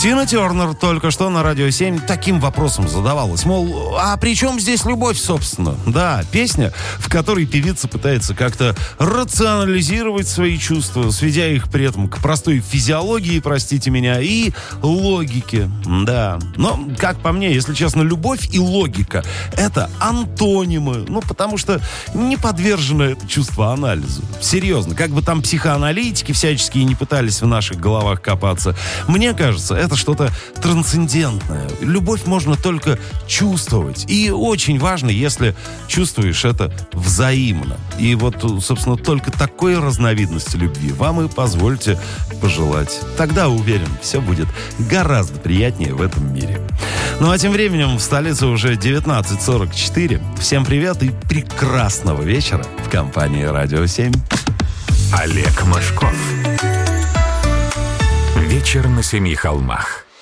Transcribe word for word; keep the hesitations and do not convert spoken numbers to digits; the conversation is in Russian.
Тина Тернер только что на Радио семь таким вопросом задавалась. Мол, а при чем здесь любовь, собственно? Да, песня, в которой певица пытается как-то рационализировать свои чувства, сведя их при этом к простой физиологии, простите меня, и логике. Да. Но, как по мне, если честно, любовь и логика — это антонимы. Ну, потому что не подвержено это чувство анализу. Серьезно, как бы там психоаналитики всяческие не пытались в наших головах копаться, мне кажется, это что-то трансцендентное. Любовь можно только чувствовать. И очень важно, если чувствуешь это взаимно. И вот, собственно, только такой разновидности любви вам и позвольте пожелать. Тогда, уверен, все будет гораздо приятнее в этом мире. Ну а тем временем в столице уже девятнадцать сорок четыре. Всем привет и прекрасного вечера в компании Радио семь. Олег Мошков. Вечер на семи холмах.